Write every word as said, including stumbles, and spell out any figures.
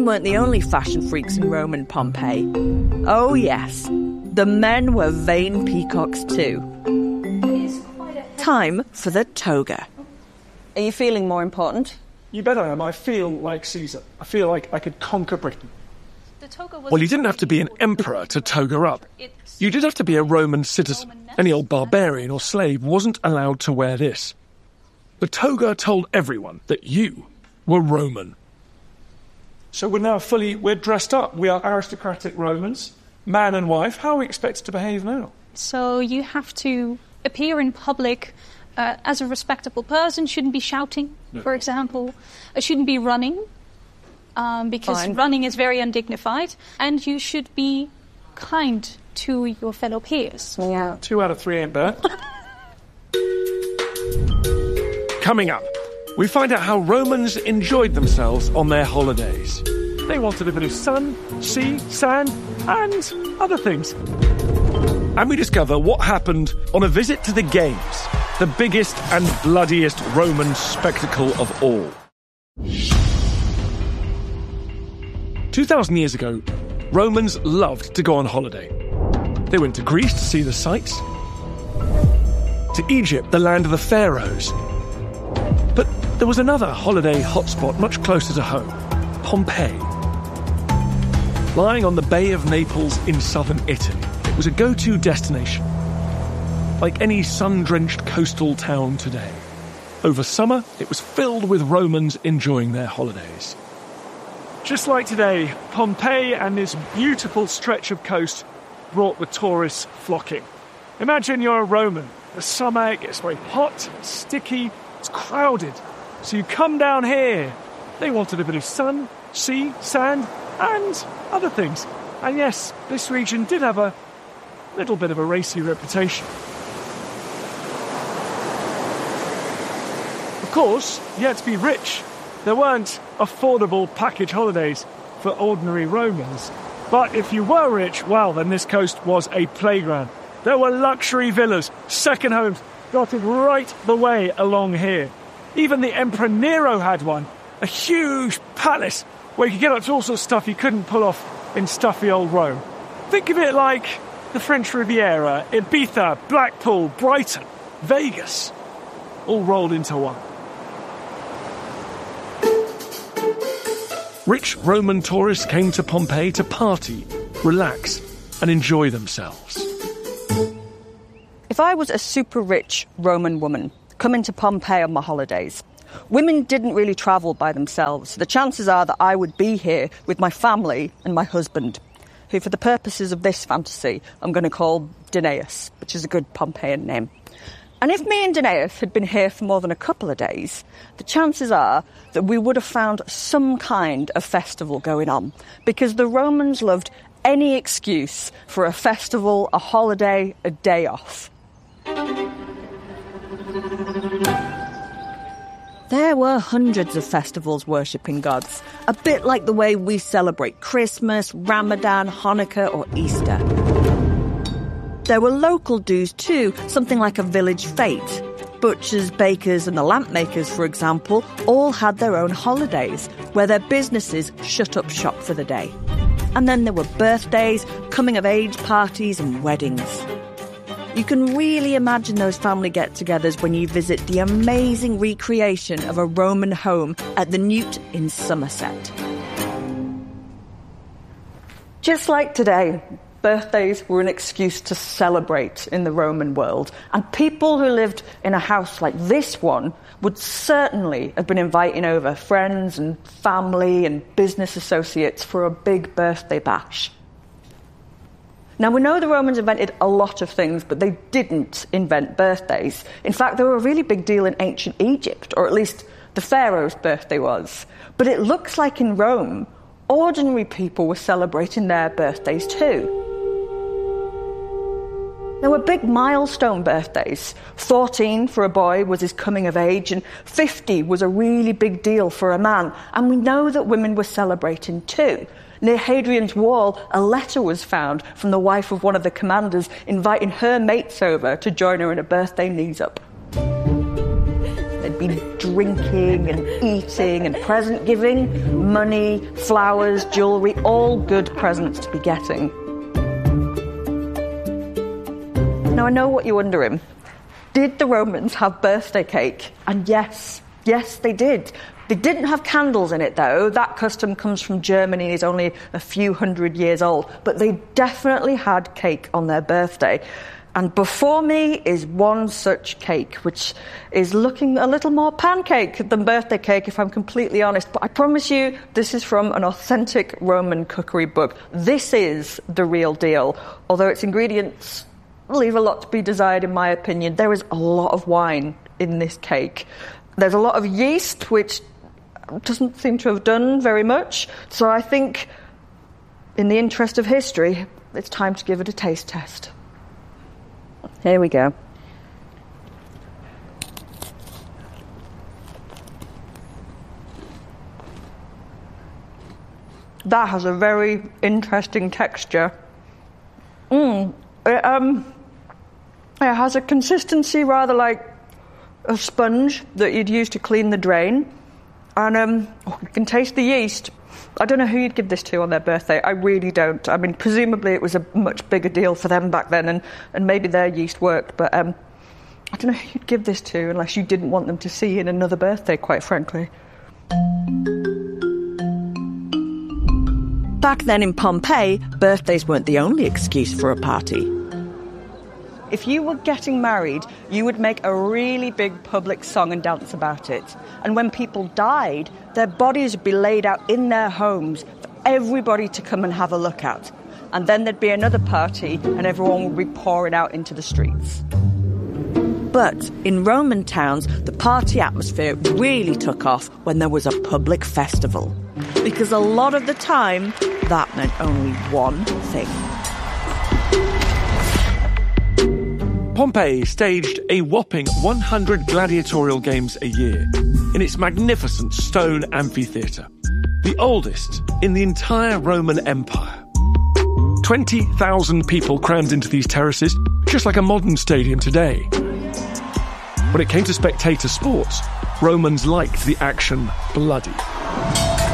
weren't the only fashion freaks in Rome and Pompeii. Oh yes, the men were vain peacocks too. Time for the toga. Are you feeling more important? You bet I am. I feel like Caesar. I feel like I could conquer Britain. Well, you didn't have to be an emperor to toga up. You did have to be a Roman citizen. Any old barbarian or slave wasn't allowed to wear this. The toga told everyone that you were Roman. So we're now fully, we're dressed up. We are aristocratic Romans, man and wife. How are we expected to behave now? So you have to appear in public uh, as a respectable person, shouldn't be shouting, no. for example, uh, shouldn't be running, um, because Fine. running is very undignified, and you should be kind to your fellow peers. Yeah. Two out of three ain't bad. Coming up, we find out how Romans enjoyed themselves on their holidays. They wanted a bit of sun, sea, sand, and other things. And we discover what happened on a visit to the Games, the biggest and bloodiest Roman spectacle of all. Two thousand years ago, Romans loved to go on holiday. They went to Greece to see the sights, to Egypt, the land of the pharaohs. But there was another holiday hotspot much closer to home, Pompeii. Lying on the Bay of Naples in southern Italy, it was a go-to destination. Like any sun-drenched coastal town today. Over summer, it was filled with Romans enjoying their holidays. Just like today, Pompeii and this beautiful stretch of coast brought the tourists flocking. Imagine you're a Roman. The summer, it gets very hot, sticky, it's crowded. So you come down here. They wanted a bit of sun, sea, sand, and other things. And yes, this region did have a little bit of a racy reputation. Of course, you had to be rich. There weren't affordable package holidays for ordinary Romans. But if you were rich, well, then this coast was a playground. There were luxury villas, second homes, dotted right the way along here. Even the Emperor Nero had one, a huge palace where you could get up to all sorts of stuff you couldn't pull off in stuffy old Rome. Think of it like the French Riviera, Ibiza, Blackpool, Brighton, Vegas, all rolled into one. Rich Roman tourists came to Pompeii to party, relax, and enjoy themselves. If I was a super rich Roman woman coming to Pompeii on my holidays, women didn't really travel by themselves. The chances are that I would be here with my family and my husband, who for the purposes of this fantasy I'm going to call Danaeus, which is a good Pompeian name. And if me and Danaeus had been here for more than a couple of days, the chances are that we would have found some kind of festival going on, because the Romans loved any excuse for a festival, a holiday, a day off. There were hundreds of festivals worshipping gods, a bit like the way we celebrate Christmas, Ramadan, Hanukkah or Easter. There were local dues too, something like a village fete. Butchers, bakers and the lamp makers, for example, all had their own holidays, where their businesses shut up shop for the day. And then there were birthdays, coming-of-age parties and weddings. You can really imagine those family get-togethers when you visit the amazing recreation of a Roman home at the Newt in Somerset. Just like today, birthdays were an excuse to celebrate in the Roman world, and people who lived in a house like this one would certainly have been inviting over friends and family and business associates for a big birthday bash. Now, we know the Romans invented a lot of things, but they didn't invent birthdays. In fact, they were a really big deal in ancient Egypt, or at least the pharaoh's birthday was. But it looks like in Rome, ordinary people were celebrating their birthdays too. There were big milestone birthdays. fourteen for a boy was his coming of age, and fifty was a really big deal for a man. And we know that women were celebrating too. Near Hadrian's Wall, a letter was found from the wife of one of the commanders inviting her mates over to join her in a birthday knees-up. They'd be drinking and eating and present giving, money, flowers, jewellery, all good presents to be getting. Now, I know what you're wondering. Did the Romans have birthday cake? And yes, yes, they did. They didn't have candles in it, though. That custom comes from Germany and is only a few hundred years old. But they definitely had cake on their birthday. And before me is one such cake, which is looking a little more pancake than birthday cake, if I'm completely honest. But I promise you, this is from an authentic Roman cookery book. This is the real deal, although its ingredients leave a lot to be desired, in my opinion. There is a lot of wine in this cake. There's a lot of yeast, which doesn't seem to have done very much. So I think, in the interest of history, it's time to give it a taste test. Here we go. That has a very interesting texture. Mmm. It, um, it has a consistency rather like a sponge that you'd use to clean the drain. And um, oh, you can taste the yeast. I don't know who you'd give this to on their birthday. I really don't. I mean, presumably it was a much bigger deal for them back then, and, and maybe their yeast worked. But um, I don't know who you'd give this to unless you didn't want them to see in another birthday, quite frankly. Back then in Pompeii, birthdays weren't the only excuse for a party. If you were getting married, you would make a really big public song and dance about it. And when people died, their bodies would be laid out in their homes for everybody to come and have a look at. And then there'd be another party and everyone would be pouring out into the streets. But in Roman towns, the party atmosphere really took off when there was a public festival. Because a lot of the time, that meant only one thing. Pompeii staged a whopping one hundred gladiatorial games a year in its magnificent stone amphitheatre, the oldest in the entire Roman Empire. twenty thousand people crammed into these terraces, just like a modern stadium today. When it came to spectator sports, Romans liked the action bloody.